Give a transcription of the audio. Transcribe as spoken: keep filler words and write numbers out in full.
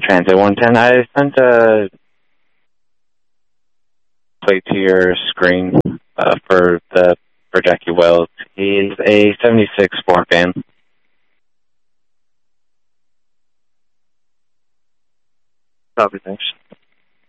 Transit one ten. I sent a plate to your screen uh, for the for Jackie Wells. He's a seventy-six Ford fan. Copy, thanks.